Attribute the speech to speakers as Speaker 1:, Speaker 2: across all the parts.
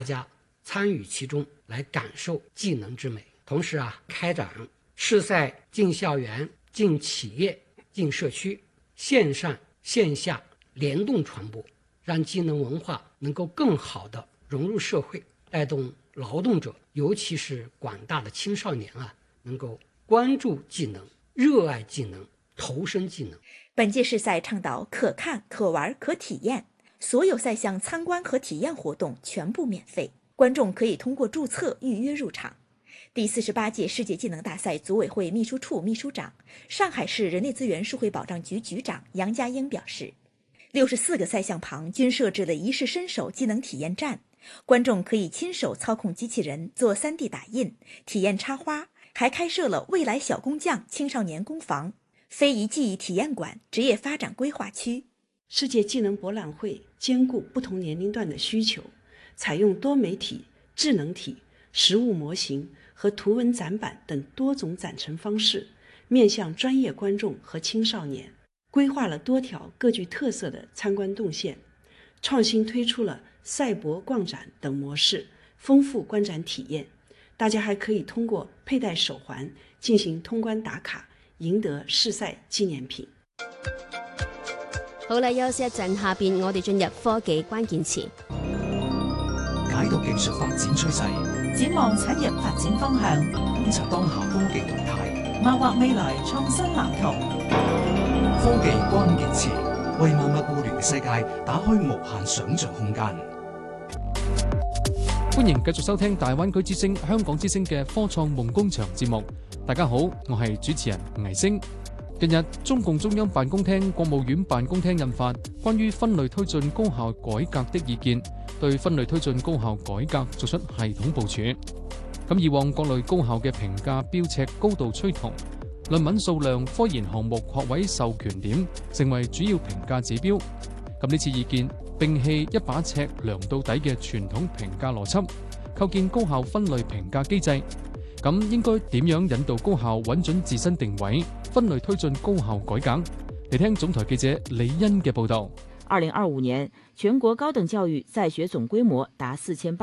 Speaker 1: 家参与其中，来感受技能之美。同时开展试赛进校园、进企业、进社区，线上线下联动传播，让技能文化能够更好地融入社会，带动劳动者，尤其是广大的青少年能够关注技能、热爱技能、投身技能。
Speaker 2: 本届试赛倡导可看、可玩、可体验，所有赛项参观和体验活动全部免费，观众可以通过注册预约入场。第48届世界技能大赛组委会秘书处秘书长、上海市人力资源社会保障局局长杨家英表示，64个赛项旁均设置了一试身手技能体验站，观众可以亲手操控机器人做 3D 打印，体验插花，还开设了未来小工匠青少年工坊、非遗技艺体验馆、职业发展规划区。
Speaker 3: 世界技能博览会兼顾不同年龄段的需求，采用多媒体、智能体、实物模型和图文展板等多种展陈方式，面向专业观众和青少年，规划了多条各具特色的参观动线，创新推出了赛博逛展等模式，丰富观展体验。大家还可以通过佩戴手环进行通关打卡，贏得試賽紀念品。
Speaker 4: 好啦，休息一陣，下邊我哋進入科技關鍵詞，
Speaker 5: 解讀技術發展趨勢，
Speaker 6: 展望產業發展方向，
Speaker 5: 觀察當下科技動態，
Speaker 6: 謀劃未來創新藍圖。
Speaker 5: 科技關鍵詞為萬物互聯嘅世界打開無限想像空間。
Speaker 7: 歡迎繼續收聽大灣區之聲、香港之聲嘅科創夢工場節目。大家好，我係主持人倪星。近日，中共中央辦公廳、國務院辦公廳印發關於分類推進高校改革的意見，對分類推進高校改革作出系統部署。咁以往各類高校嘅評價標尺高度趨同，論文數量、科研項目、學位授權點成為主要評價指標。咁呢次意見摒棄一把尺量到底嘅傳統評價邏輯，構建高校分類評價機制。咁應該點樣引導高校穩準自身定位，分類推進高校改革？嚟聽總台記者李欣嘅報導。
Speaker 8: 2025年，全國高等教育在學總規模達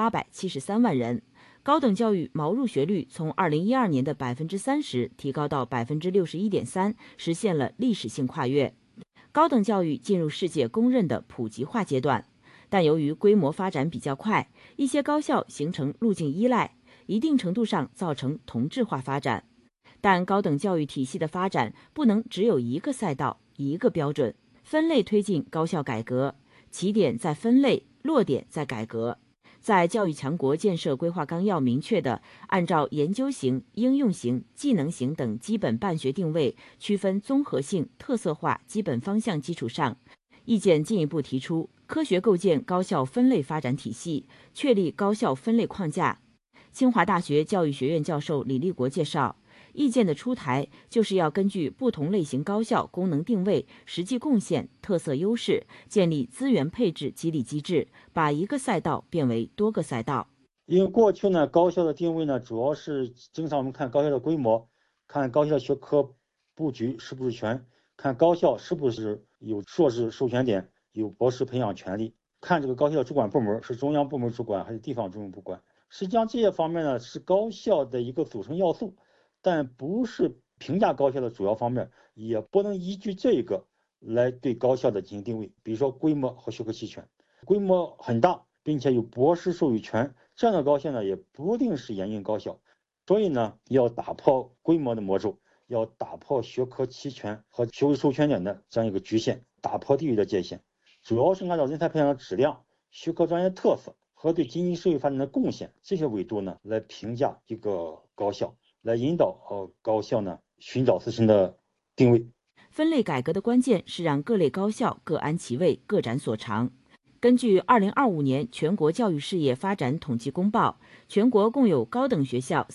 Speaker 8: 4873萬人，高等教育毛入學率從2012年的30%提高到61.3%，實現了歷史性跨越。高等教育進入世界公認的普及化階段，但由於規模發展比較快，一些高校形成路徑依賴，一定程度上造成同質化發展。但高等教育體系的發展不能只有一個賽道、一個標準，分類推進高校改革，起點在分類，落點在改革。在教育強國建設規劃綱要明確的按照研究型、應用型、技能型等基本辦學定位，區分綜合性、特色化基本方向基礎上，意見進一步提出科學構建高校分類發展體系，確立高校分類框架。清華大學教育學院教授李立國介紹，意見的出台就是要根據不同類型高校功能定位、實際貢獻、特色優勢，建立資源配置激勵機制，把一個賽道變為多個賽道。
Speaker 9: 因為過去呢，高校的定位呢，主要是經常我們看高校的規模，看高校的學科布局是不是全，看高校是不是有碩士授權點，有博士培養權利，看這個高校的主管部門是中央部門主管還是地方主管。實際上這些方面呢，是高校的一個組成要素，但不是評價高校的主要方面，也不能依據這個來對高校的進行定位。比如說規模和學科齊全，規模很大並且有博士授予權，這樣的高校呢，也不一定是嚴印高校。所以呢，要打破規模的魔咒，要打破學科齊全和學位授權點的這樣一個局限，打破地域的界限，主要是按照人才培養的質量、學科專業特色和對經濟社會發展的貢獻這些維度呢，來評價一個高校，來引導高校呢尋找自身的定位。
Speaker 8: 分類改革的關鍵是讓各類高校各安其位，各展所長。根據2025年全國教育事業發展統計公報，全國共有高等學校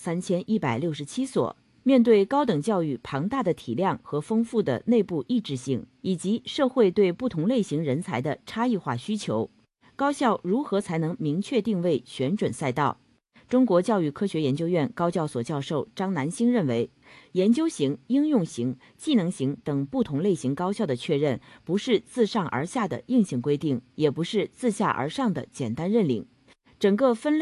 Speaker 8: 3167所。面對高等教育龐大的體量和豐富的內部異質性，以及社會對不同類型人才的差異化需求，高校如何才能明確定位、選準賽道？中國教育科學研究院高教所教授張南星認為，研究型、應用型、技能型等不同類型高校的確認，不是自上而下的硬性規定，也不是自下而上的簡單認領。 整个分类